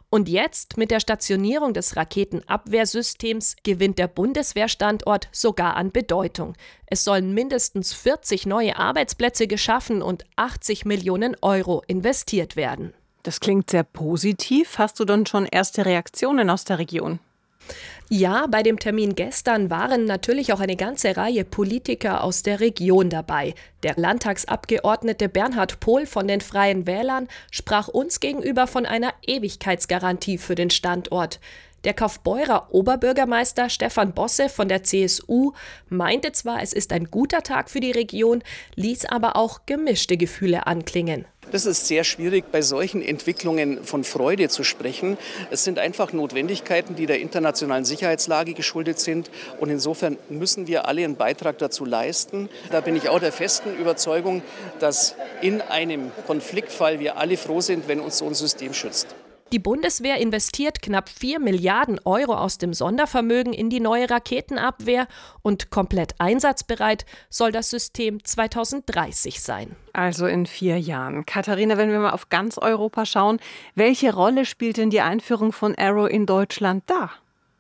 Und jetzt, mit der Stationierung des Raketenabwehrsystems, gewinnt der Bundeswehrstandort sogar an Bedeutung. Es sollen mindestens 40 neue Arbeitsplätze geschaffen und 80 Millionen Euro investiert werden. Das klingt sehr positiv. Hast du dann schon erste Reaktionen aus der Region? Ja, bei dem Termin gestern waren natürlich auch eine ganze Reihe Politiker aus der Region dabei. Der Landtagsabgeordnete Bernhard Pohl von den Freien Wählern sprach uns gegenüber von einer Ewigkeitsgarantie für den Standort. Der Kaufbeurer Oberbürgermeister Stefan Bosse von der CSU meinte zwar, es ist ein guter Tag für die Region, ließ aber auch gemischte Gefühle anklingen. Das ist sehr schwierig, bei solchen Entwicklungen von Freude zu sprechen. Es sind einfach Notwendigkeiten, die der internationalen Sicherheitslage geschuldet sind. Und insofern müssen wir alle einen Beitrag dazu leisten. Da bin ich auch der festen Überzeugung, dass in einem Konfliktfall wir alle froh sind, wenn uns so ein System schützt. Die Bundeswehr investiert knapp 4 Milliarden Euro aus dem Sondervermögen in die neue Raketenabwehr und komplett einsatzbereit soll das System 2030 sein. Also in 4 Jahren. Katharina, wenn wir mal auf ganz Europa schauen, welche Rolle spielt denn die Einführung von Arrow in Deutschland da?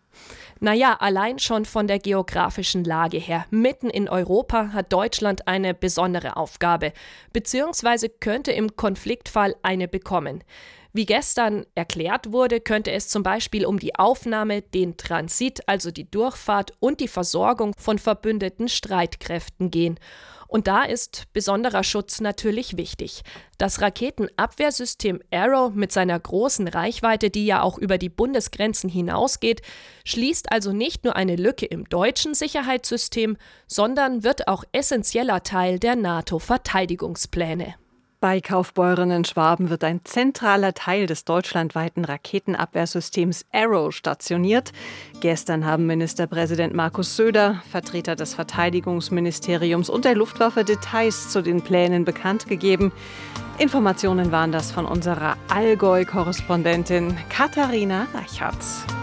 Naja, allein schon von der geografischen Lage her. Mitten in Europa hat Deutschland eine besondere Aufgabe, beziehungsweise könnte im Konfliktfall eine bekommen. Wie gestern erklärt wurde, könnte es zum Beispiel um die Aufnahme, den Transit, also die Durchfahrt und die Versorgung von verbündeten Streitkräften gehen. Und da ist besonderer Schutz natürlich wichtig. Das Raketenabwehrsystem Arrow mit seiner großen Reichweite, die ja auch über die Bundesgrenzen hinausgeht, schließt also nicht nur eine Lücke im deutschen Sicherheitssystem, sondern wird auch essentieller Teil der NATO-Verteidigungspläne. Bei Kaufbeuren in Schwaben wird ein zentraler Teil des deutschlandweiten Raketenabwehrsystems Arrow stationiert. Gestern haben Ministerpräsident Markus Söder, Vertreter des Verteidigungsministeriums und der Luftwaffe Details zu den Plänen bekannt gegeben. Informationen waren das von unserer Allgäu-Korrespondentin Katharina Reichertz.